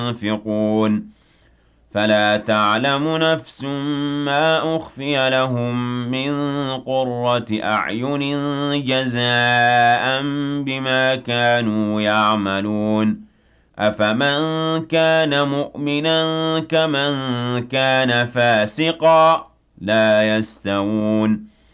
ينفقون فلا تعلم نفس ما أخفي لهم من قرة أعين جزاء بما كانوا يعملون أفمن كان مؤمنا كمن كان فاسقا لا يستوون